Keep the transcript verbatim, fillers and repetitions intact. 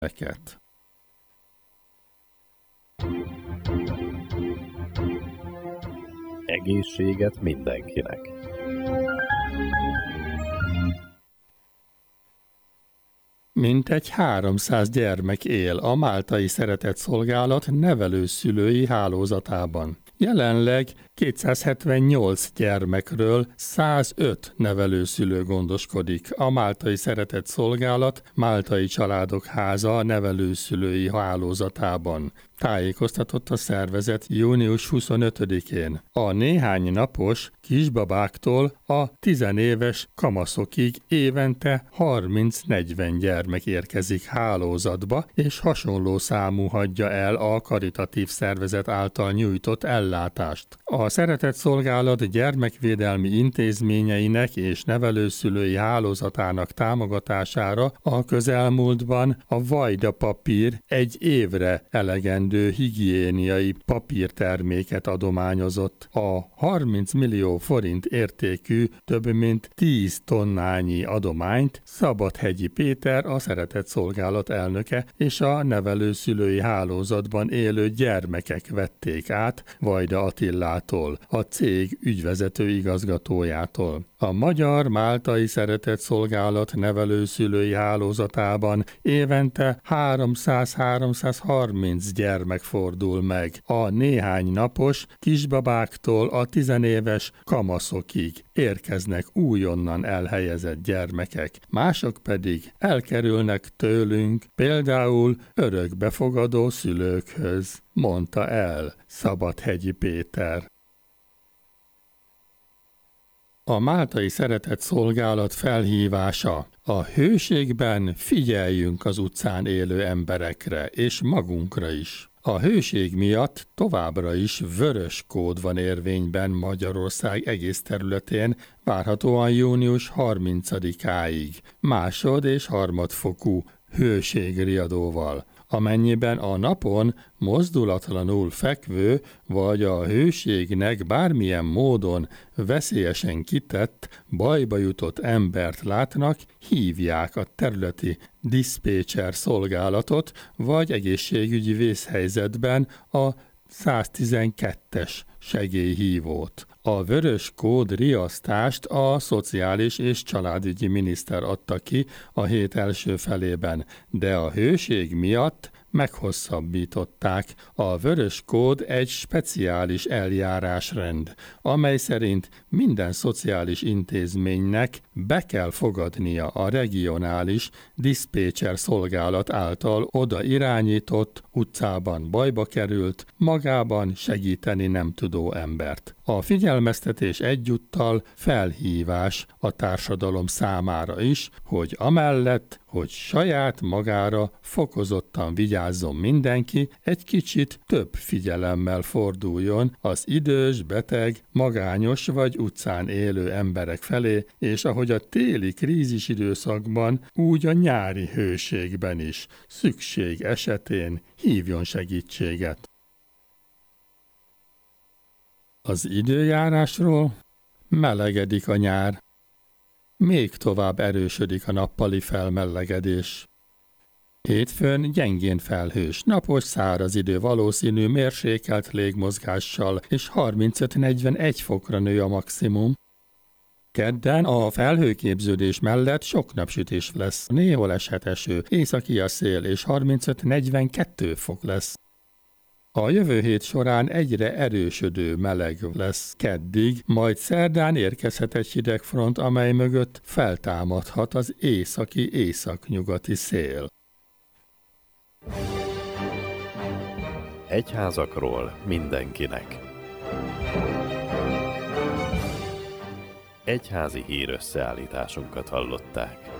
gyermeket. Egészséget mindenkinek! Mintegy háromszáz gyermek él a Máltai Szeretett Szolgálat nevelőszülői hálózatában. Jelenleg kétszázhetvennyolc gyermekről százöt nevelőszülő gondoskodik a Máltai Szeretett Szolgálat Máltai Családok Háza nevelőszülői hálózatában. Tájékoztatott a szervezet június huszonötödikén. A néhány napos kisbabáktól a tizenéves kamaszokig évente harminc-negyven gyermek érkezik hálózatba, és hasonló számú hagyja el a karitatív szervezet által nyújtott ellátást. A Szeretett Szolgálat gyermekvédelmi intézményeinek és nevelőszülői hálózatának támogatására a közelmúltban a Vajda papír egy évre elegendő higiéniai papírterméket adományozott. A harminc millió forint értékű több mint tíz tonnányi adományt Szabadhegyi Péter, a Szeretett Szolgálat elnöke és a nevelőszülői hálózatban élő gyermekek vették át Vajda Attillától, a cég ügyvezető igazgatójától. A Magyar Máltai Szeretett Szolgálat nevelőszülői hálózatában évente háromszáz-háromszázharminc gyermek fordul meg, a néhány napos kisbabáktól a tizenéves kamaszokig érkeznek újonnan elhelyezett gyermekek, mások pedig elkerülnek tőlünk, például örökbefogadó szülőkhöz, mondta el Szabadhegyi Péter. A Máltai Szeretett Szolgálat felhívása: a hőségben figyeljünk az utcán élő emberekre és magunkra is. A hőség miatt továbbra is vörös kód van érvényben Magyarország egész területén, várhatóan június harmincadikáig, másod- és harmadfokú hőségriadóval. Amennyiben a napon mozdulatlanul fekvő vagy a hőségnek bármilyen módon veszélyesen kitett, bajba jutott embert látnak, hívják a területi diszpécser szolgálatot, vagy egészségügyi vészhelyzetben a száztizenkettes segélyhívót. A vörös kód riasztást a Szociális és Családügyi miniszter adta ki a hét első felében, de a hőség miatt meghosszabbították. A vörös kód egy speciális eljárásrend, amely szerint minden szociális intézménynek be kell fogadnia a regionális diszpécser szolgálat által oda irányított, utcában bajba került, magában segíteni nem tudó embert. A figyelmeztetés egyúttal felhívás a társadalom számára is, hogy amellett, hogy saját magára fokozottan vigyázzon mindenki, egy kicsit több figyelemmel forduljon az idős, beteg, magányos vagy utcán élő emberek felé, és ahogy a téli krízis időszakban, úgy a nyári hőségben is szükség esetén hívjon segítséget. Az időjárásról: melegedik a nyár. Még tovább erősödik a nappali felmelegedés. Hétfőn gyengén felhős, napos, száraz idő valószínű, mérsékelt légmozgással, és harmincöt-negyvenegy fokra nő a maximum. Kedden a felhőképződés mellett sok napsütés lesz, néhol eshet eső, északi a szél, és harmincöt-negyvenkettő fok lesz. A jövő hét során egyre erősödő meleg lesz keddig, majd szerdán érkezhet egy hidegfront, amely mögött feltámadhat az északi-északnyugati szél. Egyházakról mindenkinek. Egyházi hírösszeállításunkat hallották.